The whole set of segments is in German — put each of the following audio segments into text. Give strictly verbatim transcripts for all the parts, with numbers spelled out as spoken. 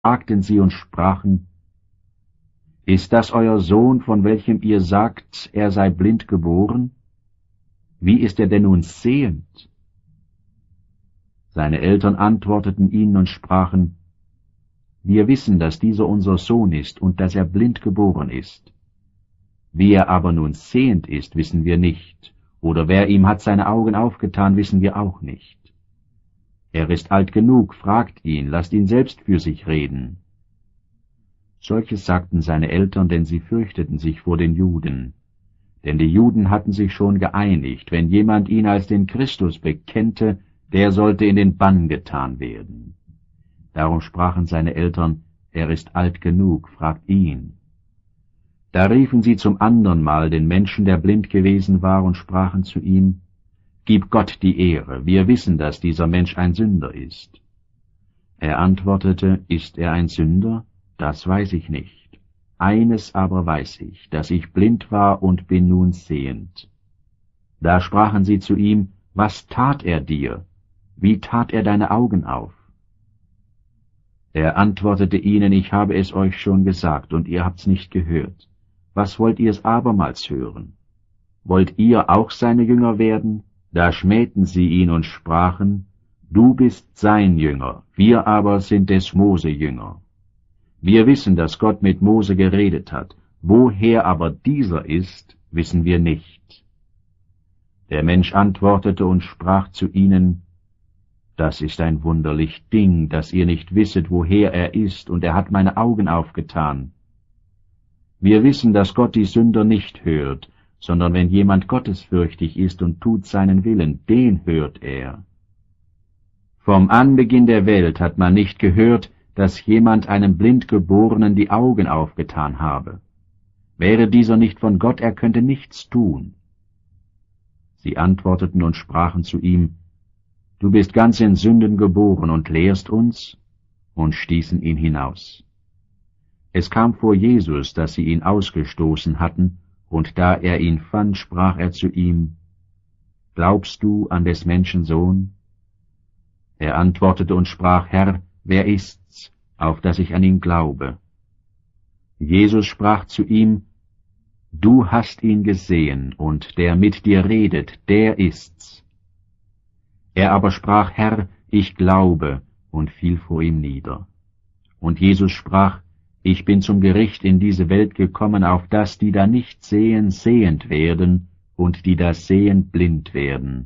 fragten sie und sprachen, »Ist das euer Sohn, von welchem ihr sagt, er sei blind geboren? Wie ist er denn nun sehend?« Seine Eltern antworteten ihnen und sprachen, »Wir wissen, dass dieser unser Sohn ist und dass er blind geboren ist. Wie er aber nun sehend ist, wissen wir nicht, oder wer ihm hat seine Augen aufgetan, wissen wir auch nicht. Er ist alt genug, fragt ihn, lasst ihn selbst für sich reden.« Solches sagten seine Eltern, denn sie fürchteten sich vor den Juden. Denn die Juden hatten sich schon geeinigt, wenn jemand ihn als den Christus bekennte, der sollte in den Bann getan werden. Darum sprachen seine Eltern, er ist alt genug, fragt ihn. Da riefen sie zum andern Mal den Menschen, der blind gewesen war, und sprachen zu ihm, »Gib Gott die Ehre, wir wissen, dass dieser Mensch ein Sünder ist.« Er antwortete, »Ist er ein Sünder? Das weiß ich nicht. Eines aber weiß ich, dass ich blind war und bin nun sehend.« Da sprachen sie zu ihm, »Was tat er dir? Wie tat er deine Augen auf?« Er antwortete ihnen, »Ich habe es euch schon gesagt, und ihr habt's nicht gehört. Was wollt ihr's abermals hören? Wollt ihr auch seine Jünger werden?« Da schmähten sie ihn und sprachen, »Du bist sein Jünger, wir aber sind des Mose Jünger. Wir wissen, dass Gott mit Mose geredet hat. Woher aber dieser ist, wissen wir nicht.« Der Mensch antwortete und sprach zu ihnen, »Das ist ein wunderlich Ding, dass ihr nicht wisset, woher er ist, und er hat meine Augen aufgetan. Wir wissen, dass Gott die Sünder nicht hört, sondern wenn jemand gottesfürchtig ist und tut seinen Willen, den hört er. Vom Anbeginn der Welt hat man nicht gehört, dass jemand einem Blindgeborenen die Augen aufgetan habe. Wäre dieser nicht von Gott, er könnte nichts tun.« Sie antworteten und sprachen zu ihm, »Du bist ganz in Sünden geboren und lehrst uns?« und stießen ihn hinaus. Es kam vor Jesus, dass sie ihn ausgestoßen hatten, und da er ihn fand, sprach er zu ihm, »Glaubst du an des Menschen Sohn?« Er antwortete und sprach, »Herr, wer ist's, auf dass ich an ihn glaube?« Jesus sprach zu ihm, »Du hast ihn gesehen, und der mit dir redet, der ist's.« Er aber sprach, »Herr, ich glaube«, und fiel vor ihm nieder. Und Jesus sprach, »Ich bin zum Gericht in diese Welt gekommen, auf dass die da nicht sehen, sehend werden, und die da sehen, blind werden.«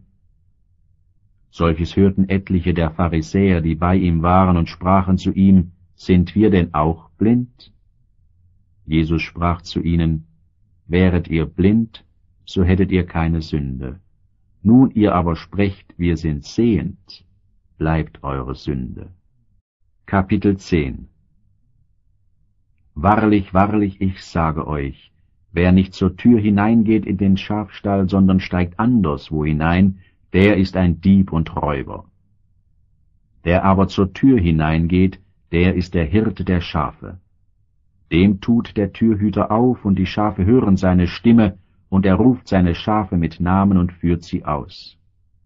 Solches hörten etliche der Pharisäer, die bei ihm waren, und sprachen zu ihm, »Sind wir denn auch blind?« Jesus sprach zu ihnen, »Wäret ihr blind, so hättet ihr keine Sünde. Nun ihr aber sprecht, wir sind sehend, bleibt eure Sünde.« Kapitel zehn. »Wahrlich, wahrlich, ich sage euch, wer nicht zur Tür hineingeht in den Schafstall, sondern steigt anderswo hinein, der ist ein Dieb und Räuber. Der aber zur Tür hineingeht, der ist der Hirte der Schafe. Dem tut der Türhüter auf, und die Schafe hören seine Stimme, und er ruft seine Schafe mit Namen und führt sie aus.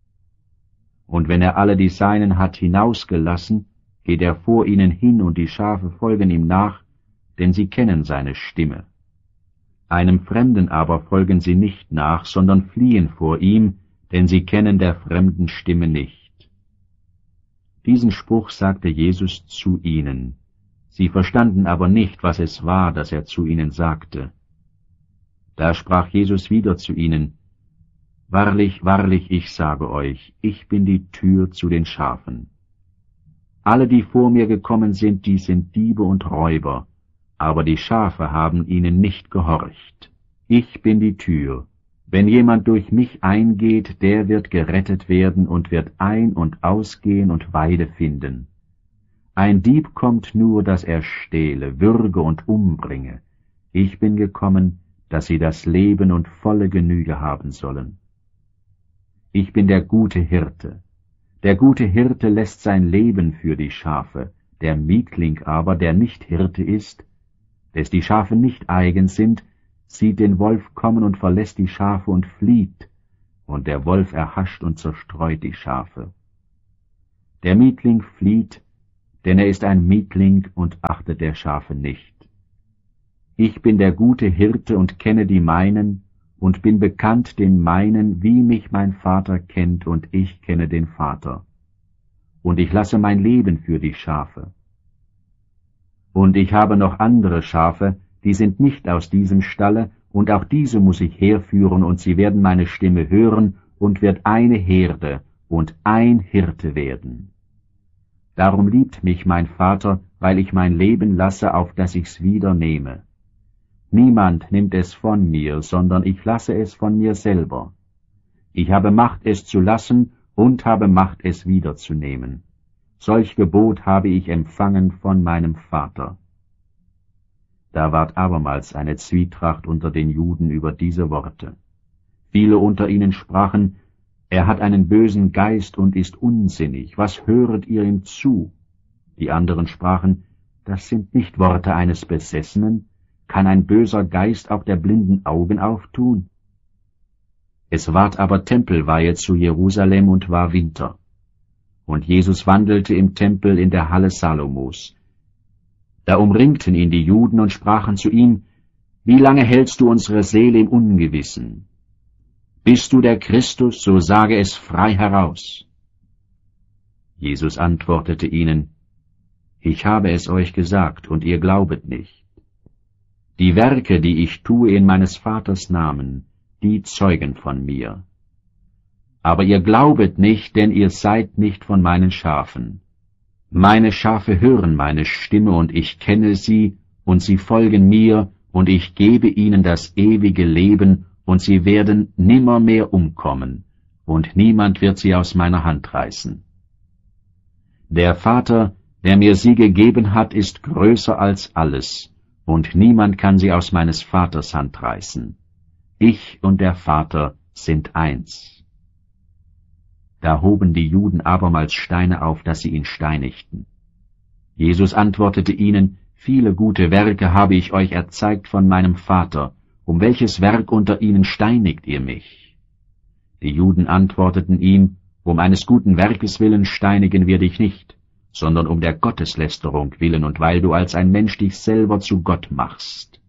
Und wenn er alle die Seinen hat hinausgelassen, geht er vor ihnen hin, und die Schafe folgen ihm nach, denn sie kennen seine Stimme. Einem Fremden aber folgen sie nicht nach, sondern fliehen vor ihm, denn sie kennen der fremden Stimme nicht. Diesen Spruch sagte Jesus zu ihnen. Sie verstanden aber nicht, was es war, das er zu ihnen sagte. Da sprach Jesus wieder zu ihnen, »Wahrlich, wahrlich, ich sage euch, ich bin die Tür zu den Schafen. Alle, die vor mir gekommen sind, die sind Diebe und Räuber, aber die Schafe haben ihnen nicht gehorcht. Ich bin die Tür. Wenn jemand durch mich eingeht, der wird gerettet werden und wird ein- und ausgehen und Weide finden. Ein Dieb kommt nur, dass er stehle, würge und umbringe. Ich bin gekommen, dass sie das Leben und volle Genüge haben sollen. Ich bin der gute Hirte. Der gute Hirte lässt sein Leben für die Schafe, der Mietling aber, der nicht Hirte ist, des die Schafe nicht eigen sind, sieht den Wolf kommen und verlässt die Schafe und flieht, und der Wolf erhascht und zerstreut die Schafe. Der Mietling flieht, denn er ist ein Mietling und achtet der Schafe nicht. Ich bin der gute Hirte und kenne die meinen, und bin bekannt den meinen, wie mich mein Vater kennt, und ich kenne den Vater. Und ich lasse mein Leben für die Schafe. Und ich habe noch andere Schafe, die sind nicht aus diesem Stalle, und auch diese muss ich herführen, und sie werden meine Stimme hören, und wird eine Herde und ein Hirte werden. Darum liebt mich mein Vater, weil ich mein Leben lasse, auf dass ich's wieder nehme. Niemand nimmt es von mir, sondern ich lasse es von mir selber. Ich habe Macht, es zu lassen, und habe Macht, es wiederzunehmen. Solch Gebot habe ich empfangen von meinem Vater. Da ward abermals eine Zwietracht unter den Juden über diese Worte. Viele unter ihnen sprachen, er hat einen bösen Geist und ist unsinnig, was höret ihr ihm zu? Die anderen sprachen, das sind nicht Worte eines Besessenen, kann ein böser Geist auch der blinden Augen auftun? Es ward aber Tempelweihe zu Jerusalem und war Winter. Und Jesus wandelte im Tempel in der Halle Salomos. Da umringten ihn die Juden und sprachen zu ihm, wie lange hältst du unsere Seele im Ungewissen? Bist du der Christus, so sage es frei heraus. Jesus antwortete ihnen, ich habe es euch gesagt, und ihr glaubet nicht. Die Werke, die ich tue in meines Vaters Namen, die zeugen von mir. Aber ihr glaubet nicht, denn ihr seid nicht von meinen Schafen. Meine Schafe hören meine Stimme, und ich kenne sie, und sie folgen mir, und ich gebe ihnen das ewige Leben, und sie werden nimmermehr umkommen, und niemand wird sie aus meiner Hand reißen. Der Vater, der mir sie gegeben hat, ist größer als alles, und niemand kann sie aus meines Vaters Hand reißen. Ich und der Vater sind eins. Da hoben die Juden abermals Steine auf, dass sie ihn steinigten. Jesus antwortete ihnen, viele gute Werke habe ich euch erzeigt von meinem Vater, um welches Werk unter ihnen steinigt ihr mich? Die Juden antworteten ihm, um eines guten Werkes willen steinigen wir dich nicht, sondern um der Gotteslästerung willen und weil du als ein Mensch dich selber zu Gott machst.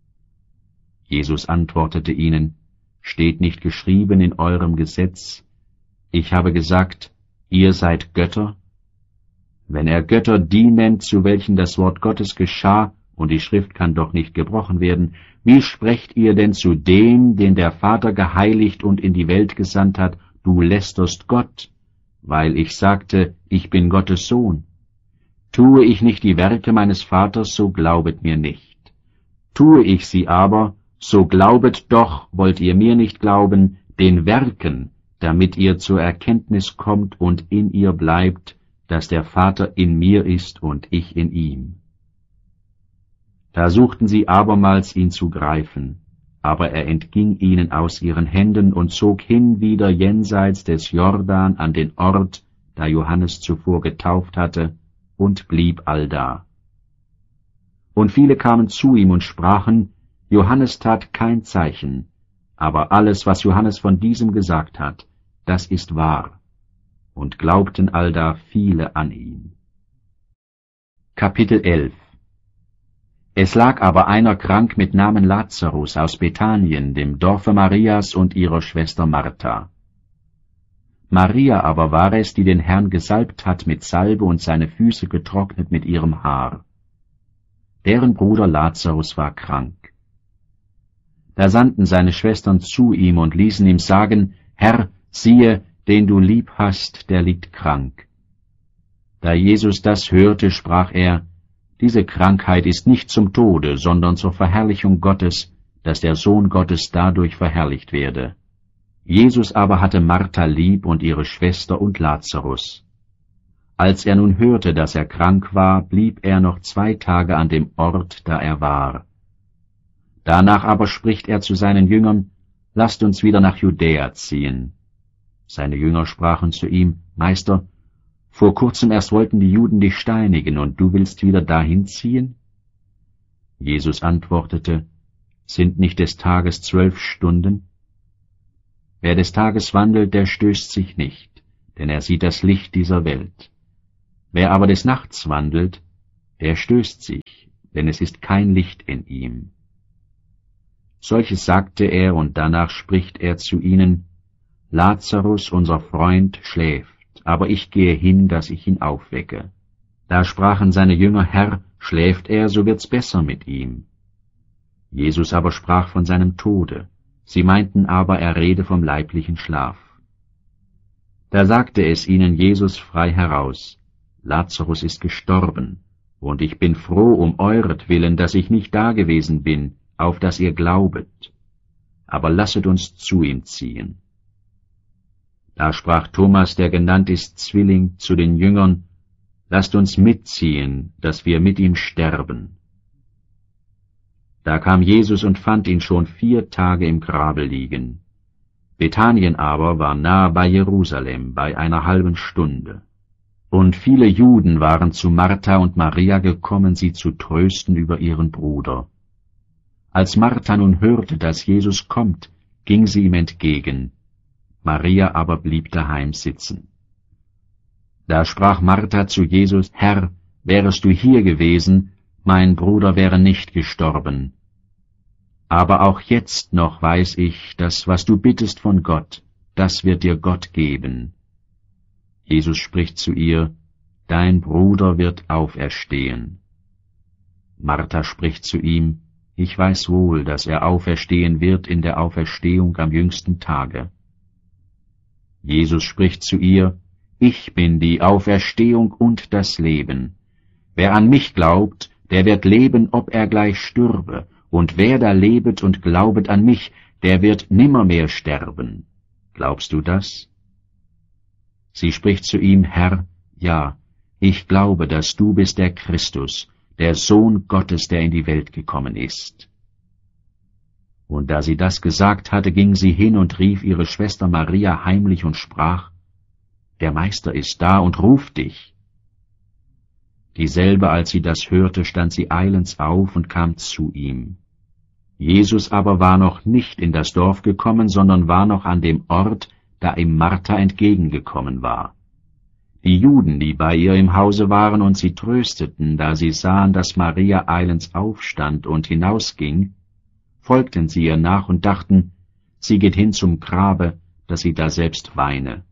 Jesus antwortete ihnen, steht nicht geschrieben in eurem Gesetz, ich habe gesagt, ihr seid Götter? Wenn er Götter die nennt, zu welchen das Wort Gottes geschah, und die Schrift kann doch nicht gebrochen werden, wie sprecht ihr denn zu dem, den der Vater geheiligt und in die Welt gesandt hat, du lästerst Gott, weil ich sagte, ich bin Gottes Sohn? Tue ich nicht die Werke meines Vaters, so glaubet mir nicht. Tue ich sie aber, so glaubet doch, wollt ihr mir nicht glauben, den Werken, damit ihr zur Erkenntnis kommt und in ihr bleibt, dass der Vater in mir ist und ich in ihm. Da suchten sie abermals ihn zu greifen, aber er entging ihnen aus ihren Händen und zog hin wieder jenseits des Jordan an den Ort, da Johannes zuvor getauft hatte, und blieb allda. Und viele kamen zu ihm und sprachen, Johannes tat kein Zeichen, aber alles, was Johannes von diesem gesagt hat, das ist wahr, und glaubten allda viele an ihn. Kapitel elf. Es lag aber einer krank mit Namen Lazarus aus Bethanien, dem Dorfe Marias und ihrer Schwester Martha. Maria aber war es, die den Herrn gesalbt hat mit Salbe und seine Füße getrocknet mit ihrem Haar. Deren Bruder Lazarus war krank. Da sandten seine Schwestern zu ihm und ließen ihm sagen, Herr, siehe, den du lieb hast, der liegt krank. Da Jesus das hörte, sprach er, diese Krankheit ist nicht zum Tode, sondern zur Verherrlichung Gottes, dass der Sohn Gottes dadurch verherrlicht werde. Jesus aber hatte Martha lieb und ihre Schwester und Lazarus. Als er nun hörte, dass er krank war, blieb er noch zwei Tage an dem Ort, da er war. Danach aber spricht er zu seinen Jüngern, lasst uns wieder nach Judäa ziehen. Seine Jünger sprachen zu ihm, Meister, vor kurzem erst wollten die Juden dich steinigen, und du willst wieder dahin ziehen? Jesus antwortete, sind nicht des Tages zwölf Stunden? Wer des Tages wandelt, der stößt sich nicht, denn er sieht das Licht dieser Welt. Wer aber des Nachts wandelt, der stößt sich, denn es ist kein Licht in ihm. Solches sagte er, und danach spricht er zu ihnen, Lazarus, unser Freund, schläft, aber ich gehe hin, dass ich ihn aufwecke. Da sprachen seine Jünger, Herr, schläft er, so wird's besser mit ihm. Jesus aber sprach von seinem Tode. Sie meinten aber, er rede vom leiblichen Schlaf. Da sagte es ihnen Jesus frei heraus, Lazarus ist gestorben, und ich bin froh um euretwillen, dass ich nicht dagewesen bin, auf dass ihr glaubet. Aber lasset uns zu ihm ziehen. Da sprach Thomas, der genannt ist Zwilling, zu den Jüngern, lasst uns mitziehen, dass wir mit ihm sterben. Da kam Jesus und fand ihn schon vier Tage im Grabe liegen. Bethanien aber war nahe bei Jerusalem, bei einer halben Stunde. Und viele Juden waren zu Martha und Maria gekommen, sie zu trösten über ihren Bruder. Als Martha nun hörte, dass Jesus kommt, ging sie ihm entgegen. Maria aber blieb daheim sitzen. Da sprach Martha zu Jesus, Herr, wärest du hier gewesen, mein Bruder wäre nicht gestorben. Aber auch jetzt noch weiß ich, dass was du bittest von Gott, das wird dir Gott geben. Jesus spricht zu ihr, dein Bruder wird auferstehen. Martha spricht zu ihm, ich weiß wohl, dass er auferstehen wird in der Auferstehung am jüngsten Tage. Jesus spricht zu ihr, ich bin die Auferstehung und das Leben. Wer an mich glaubt, der wird leben, ob er gleich stürbe, und wer da lebet und glaubet an mich, der wird nimmermehr sterben. Glaubst du das? Sie spricht zu ihm, Herr, ja, ich glaube, dass du bist der Christus, der Sohn Gottes, der in die Welt gekommen ist. Und da sie das gesagt hatte, ging sie hin und rief ihre Schwester Maria heimlich und sprach, der Meister ist da und ruft dich. Dieselbe, als sie das hörte, stand sie eilends auf und kam zu ihm. Jesus aber war noch nicht in das Dorf gekommen, sondern war noch an dem Ort, da ihm Martha entgegengekommen war. Die Juden, die bei ihr im Hause waren und sie trösteten, da sie sahen, dass Maria eilends aufstand und hinausging, folgten sie ihr nach und dachten, sie geht hin zum Grabe, dass sie daselbst weine.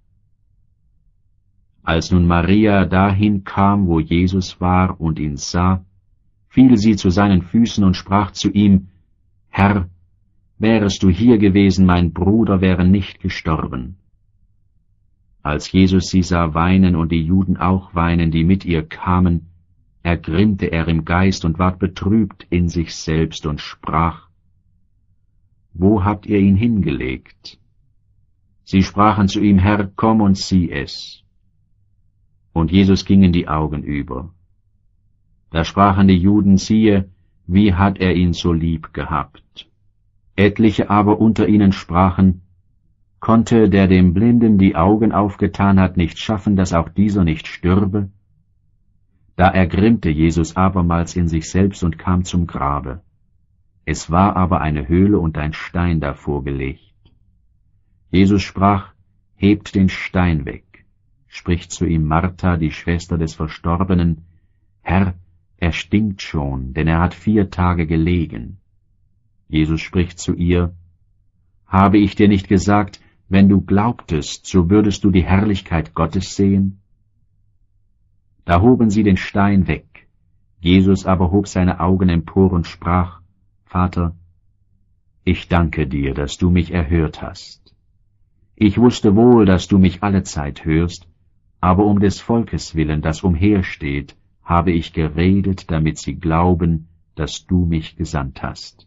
Als nun Maria dahin kam, wo Jesus war und ihn sah, fiel sie zu seinen Füßen und sprach zu ihm, Herr, wärest du hier gewesen, mein Bruder wäre nicht gestorben. Als Jesus sie sah weinen und die Juden auch weinen, die mit ihr kamen, ergrimmte er im Geist und ward betrübt in sich selbst und sprach, wo habt ihr ihn hingelegt? Sie sprachen zu ihm, Herr, komm und sieh es. Und Jesus gingen die Augen über. Da sprachen die Juden, siehe, wie hat er ihn so lieb gehabt. Etliche aber unter ihnen sprachen, konnte der dem Blinden die Augen aufgetan hat, nicht schaffen, dass auch dieser nicht stürbe? Da ergrimmte Jesus abermals in sich selbst und kam zum Grabe. Es war aber eine Höhle und ein Stein davor gelegt. Jesus sprach, hebt den Stein weg, spricht zu ihm Martha, die Schwester des Verstorbenen, Herr, er stinkt schon, denn er hat vier Tage gelegen. Jesus spricht zu ihr, habe ich dir nicht gesagt, wenn du glaubtest, so würdest du die Herrlichkeit Gottes sehen? Da hoben sie den Stein weg. Jesus aber hob seine Augen empor und sprach, Vater, ich danke dir, dass du mich erhört hast. Ich wusste wohl, dass du mich allezeit hörst, aber um des Volkes willen, das umhersteht, habe ich geredet, damit sie glauben, dass du mich gesandt hast.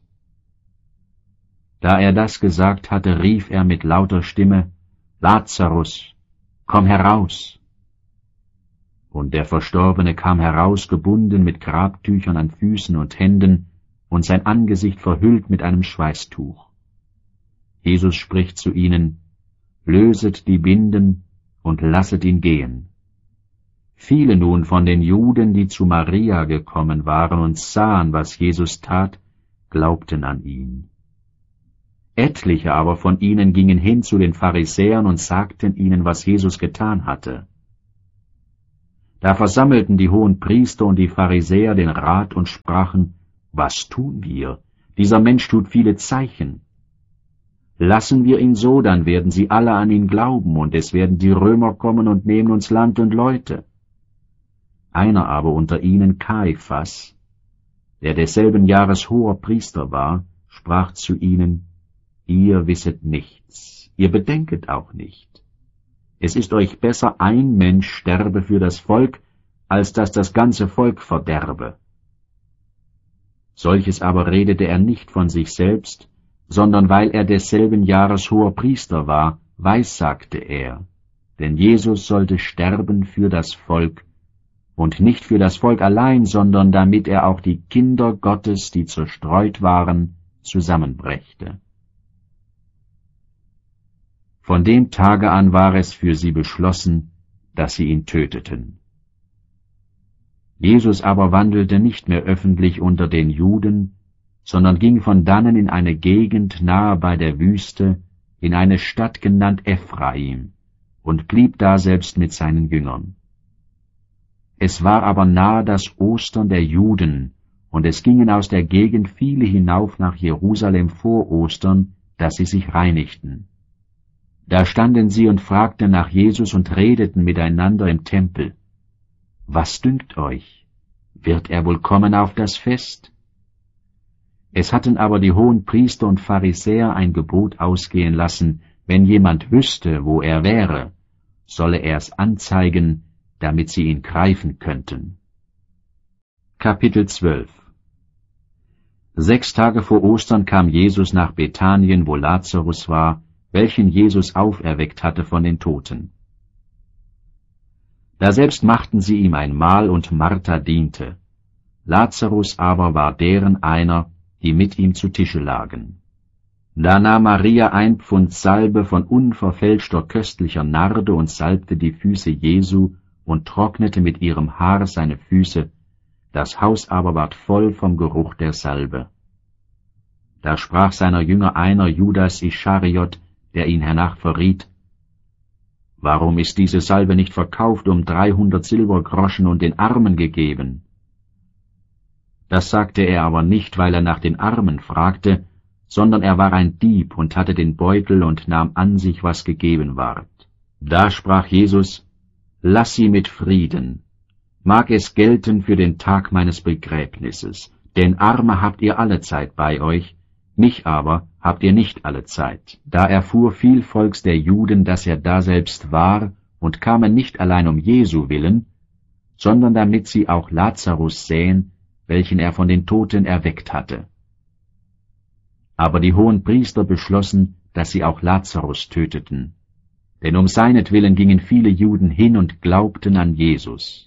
Da er das gesagt hatte, rief er mit lauter Stimme, Lazarus, komm heraus! Und der Verstorbene kam heraus, gebunden mit Grabtüchern an Füßen und Händen, und sein Angesicht verhüllt mit einem Schweißtuch. Jesus spricht zu ihnen, löset die Binden und lasset ihn gehen. Viele nun von den Juden, die zu Maria gekommen waren und sahen, was Jesus tat, glaubten an ihn. Etliche aber von ihnen gingen hin zu den Pharisäern und sagten ihnen, was Jesus getan hatte. Da versammelten die Hohenpriester und die Pharisäer den Rat und sprachen, »Was tun wir? Dieser Mensch tut viele Zeichen. Lassen wir ihn so, dann werden sie alle an ihn glauben, und es werden die Römer kommen und nehmen uns Land und Leute.« Einer aber unter ihnen, Kaiphas, der desselben Jahres hoher Priester war, sprach zu ihnen, »Ihr wisset nichts, ihr bedenket auch nicht. Es ist euch besser, ein Mensch sterbe für das Volk, als dass das ganze Volk verderbe.« Solches aber redete er nicht von sich selbst, sondern weil er desselben Jahres hoher Priester war, weissagte er, denn Jesus sollte sterben für das Volk, und nicht für das Volk allein, sondern damit er auch die Kinder Gottes, die zerstreut waren, zusammenbrächte. Von dem Tage an war es für sie beschlossen, dass sie ihn töteten. Jesus aber wandelte nicht mehr öffentlich unter den Juden, sondern ging von dannen in eine Gegend nahe bei der Wüste, in eine Stadt genannt Ephraim, und blieb daselbst mit seinen Jüngern. Es war aber nahe das Ostern der Juden, und es gingen aus der Gegend viele hinauf nach Jerusalem vor Ostern, dass sie sich reinigten. Da standen sie und fragten nach Jesus und redeten miteinander im Tempel. »Was dünkt euch? Wird er wohl kommen auf das Fest?« Es hatten aber die Hohenpriester und Pharisäer ein Gebot ausgehen lassen, wenn jemand wüsste, wo er wäre, solle er es anzeigen, damit sie ihn greifen könnten. Kapitel zwölf. Sechs Tage vor Ostern kam Jesus nach Bethanien, wo Lazarus war, welchen Jesus auferweckt hatte von den Toten. Daselbst machten sie ihm ein Mahl, und Martha diente. Lazarus aber war deren einer, die mit ihm zu Tische lagen. Da nahm Maria ein Pfund Salbe von unverfälschter köstlicher Narde und salbte die Füße Jesu und trocknete mit ihrem Haar seine Füße, das Haus aber ward voll vom Geruch der Salbe. Da sprach seiner Jünger einer, Judas Ischariot, der ihn hernach verriet, »Warum ist diese Salbe nicht verkauft um dreihundert Silbergroschen und den Armen gegeben?« Das sagte er aber nicht, weil er nach den Armen fragte, sondern er war ein Dieb und hatte den Beutel und nahm an sich, was gegeben ward. Da sprach Jesus, »Lass sie mit Frieden. Mag es gelten für den Tag meines Begräbnisses, denn Arme habt ihr allezeit bei euch, mich aber habt ihr nicht allezeit.« Da erfuhr viel Volks der Juden, dass er daselbst war, und kamen nicht allein um Jesu willen, sondern damit sie auch Lazarus sähen, welchen er von den Toten erweckt hatte. Aber die Hohenpriester beschlossen, dass sie auch Lazarus töteten, denn um seinetwillen gingen viele Juden hin und glaubten an Jesus.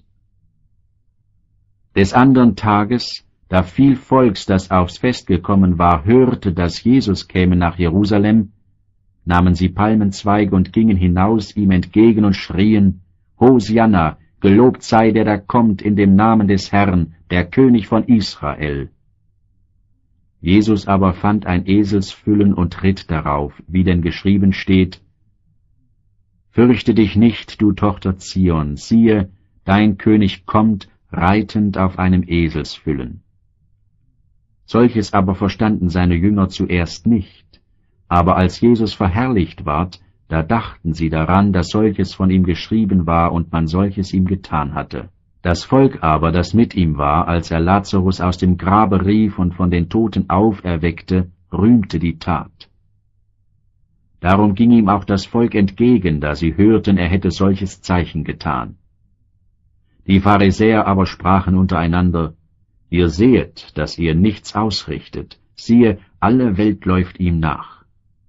Des andern Tages, da viel Volks, das aufs Fest gekommen war, hörte, dass Jesus käme nach Jerusalem, nahmen sie Palmenzweige und gingen hinaus ihm entgegen und schrien, »Hosianna, gelobt sei der da kommt in dem Namen des Herrn, der König von Israel.« Jesus aber fand ein Eselsfüllen und ritt darauf, wie denn geschrieben steht, »Fürchte dich nicht, du Tochter Zion, siehe, dein König kommt, reitend auf einem Eselsfüllen.« Solches aber verstanden seine Jünger zuerst nicht, aber als Jesus verherrlicht ward, da dachten sie daran, dass solches von ihm geschrieben war und man solches ihm getan hatte. Das Volk aber, das mit ihm war, als er Lazarus aus dem Grabe rief und von den Toten auferweckte, rühmte die Tat. Darum ging ihm auch das Volk entgegen, da sie hörten, er hätte solches Zeichen getan. Die Pharisäer aber sprachen untereinander, »Ihr sehet, dass ihr nichts ausrichtet, siehe, alle Welt läuft ihm nach.«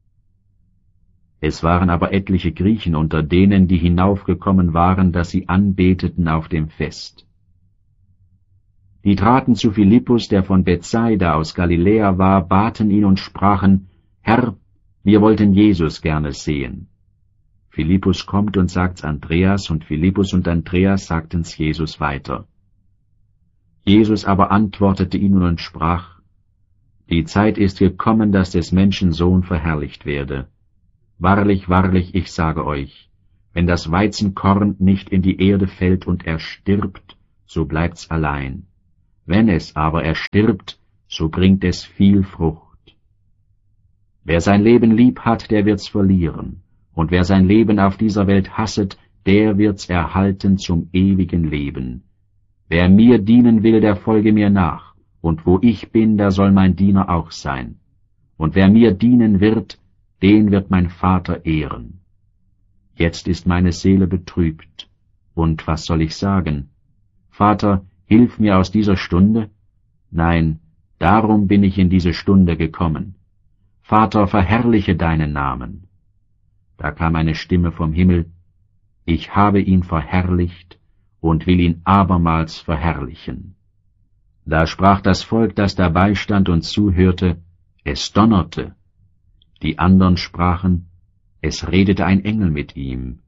Es waren aber etliche Griechen unter denen, die hinaufgekommen waren, dass sie anbeteten auf dem Fest. Die traten zu Philippus, der von Bethsaida aus Galiläa war, baten ihn und sprachen, »Herr, wir wollten Jesus gerne sehen.« Philippus kommt und sagt's Andreas, und Philippus und Andreas sagten's Jesus weiter. Jesus aber antwortete ihnen und sprach, »Die Zeit ist gekommen, dass des Menschen Sohn verherrlicht werde. Wahrlich, wahrlich, ich sage euch, Wenn das Weizenkorn nicht in die Erde fällt und erstirbt, so bleibt's allein. Wenn es aber erstirbt, so bringt es viel Frucht. Wer sein Leben lieb hat, der wird's verlieren, und wer sein Leben auf dieser Welt hasset, der wird's erhalten zum ewigen Leben. Wer mir dienen will, der folge mir nach, und wo ich bin, da soll mein Diener auch sein. Und wer mir dienen wird, den wird mein Vater ehren. Jetzt ist meine Seele betrübt, und was soll ich sagen? Vater, hilf mir aus dieser Stunde? Nein, darum bin ich in diese Stunde gekommen. Vater, verherrliche deinen Namen. Da kam eine Stimme vom Himmel, ich habe ihn verherrlicht und will ihn abermals verherrlichen. Da sprach das Volk, das dabei stand und zuhörte, es donnerte. Die andern sprachen, es redete ein Engel mit ihm.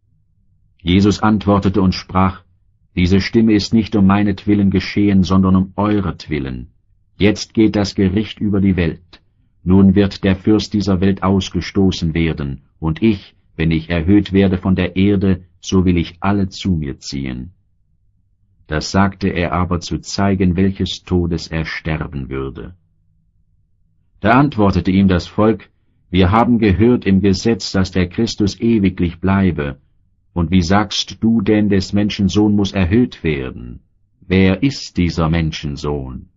Jesus antwortete und sprach, diese Stimme ist nicht um meinetwillen geschehen, sondern um euretwillen. Jetzt geht das Gericht über die Welt. Nun wird der Fürst dieser Welt ausgestoßen werden, und ich, wenn ich erhöht werde von der Erde, so will ich alle zu mir ziehen. Das sagte er aber zu zeigen, welches Todes er sterben würde. Da antwortete ihm das Volk, wir haben gehört im Gesetz, dass der Christus ewiglich bleibe. Und wie sagst du denn, des Menschensohn muss erhöht werden? Wer ist dieser Menschensohn?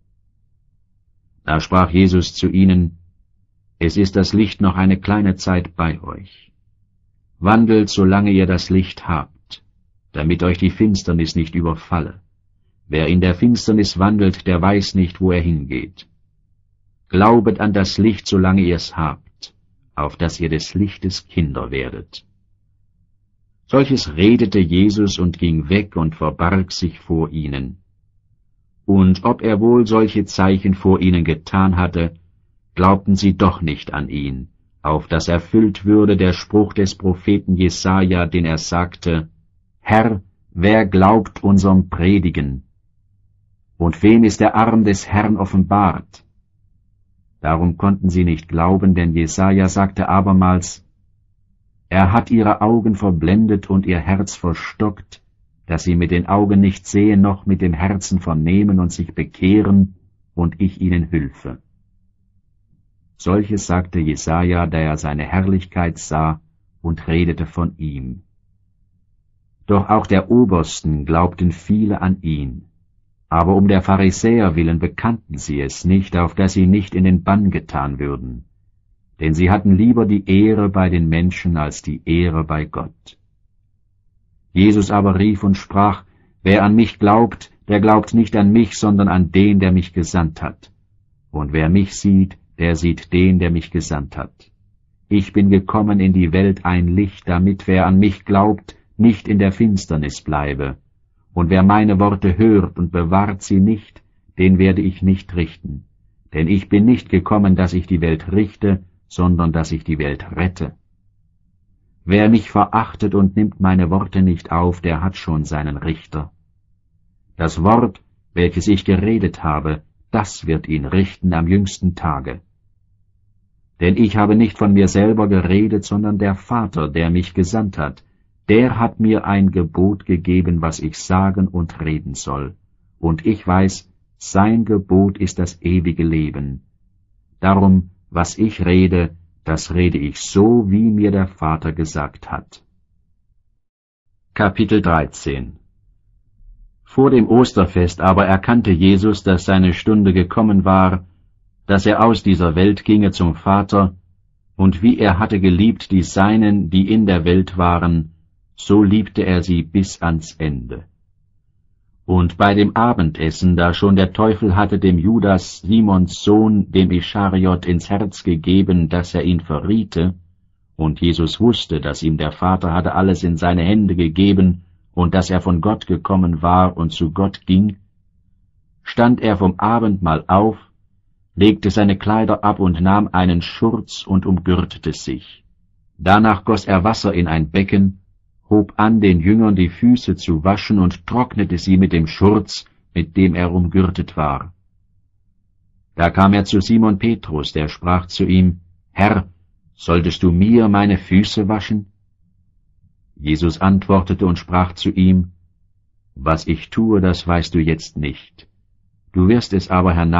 Da sprach Jesus zu ihnen, es ist das Licht noch eine kleine Zeit bei euch. Wandelt, solange ihr das Licht habt, damit euch die Finsternis nicht überfalle. Wer in der Finsternis wandelt, der weiß nicht, wo er hingeht. Glaubet an das Licht, solange ihr es habt, auf dass ihr des Lichtes Kinder werdet. Solches redete Jesus und ging weg und verbarg sich vor ihnen. Und ob er wohl solche Zeichen vor ihnen getan hatte, glaubten sie doch nicht an ihn, auf dass erfüllt würde der Spruch des Propheten Jesaja, den er sagte, Herr, wer glaubt unserem Predigen? Und wem ist der Arm des Herrn offenbart? Darum konnten sie nicht glauben, denn Jesaja sagte abermals, er hat ihre Augen verblendet und ihr Herz verstockt, dass sie mit den Augen nicht sehen, noch mit dem Herzen vernehmen und sich bekehren, und ich ihnen hülfe. Solches sagte Jesaja, da er seine Herrlichkeit sah und redete von ihm. Doch auch der Obersten glaubten viele an ihn. Aber um der Pharisäer willen bekannten sie es nicht, auf dass sie nicht in den Bann getan würden. Denn sie hatten lieber die Ehre bei den Menschen als die Ehre bei Gott. Jesus aber rief und sprach, wer an mich glaubt, der glaubt nicht an mich, sondern an den, der mich gesandt hat. Und wer mich sieht, der sieht den, der mich gesandt hat. Ich bin gekommen in die Welt ein Licht, damit wer an mich glaubt, nicht in der Finsternis bleibe. Und wer meine Worte hört und bewahrt sie nicht, den werde ich nicht richten. Denn ich bin nicht gekommen, dass ich die Welt richte, sondern dass ich die Welt rette. Wer mich verachtet und nimmt meine Worte nicht auf, der hat schon seinen Richter. Das Wort, welches ich geredet habe, das wird ihn richten am jüngsten Tage. Denn ich habe nicht von mir selber geredet, sondern der Vater, der mich gesandt hat, der hat mir ein Gebot gegeben, was ich sagen und reden soll. Und ich weiß, sein Gebot ist das ewige Leben. Darum, was ich rede, das rede ich so, wie mir der Vater gesagt hat. Kapitel dreizehn. Vor dem Osterfest aber erkannte Jesus, dass seine Stunde gekommen war, dass er aus dieser Welt ginge zum Vater, und wie er hatte geliebt die Seinen, die in der Welt waren, so liebte er sie bis ans Ende. Und bei dem Abendessen, da schon der Teufel hatte dem Judas, Simons Sohn, dem Ischariot, ins Herz gegeben, dass er ihn verriete, und Jesus wusste, dass ihm der Vater hatte alles in seine Hände gegeben und dass er von Gott gekommen war und zu Gott ging, stand er vom Abendmahl auf, legte seine Kleider ab und nahm einen Schurz und umgürtete sich. Danach goss er Wasser in ein Becken, hob an, den Jüngern die Füße zu waschen und trocknete sie mit dem Schurz, mit dem er umgürtet war. Da kam er zu Simon Petrus, der sprach zu ihm, Herr, solltest du mir meine Füße waschen? Jesus antwortete und sprach zu ihm, »Was ich tue, das weißt du jetzt nicht. Du wirst es aber hernach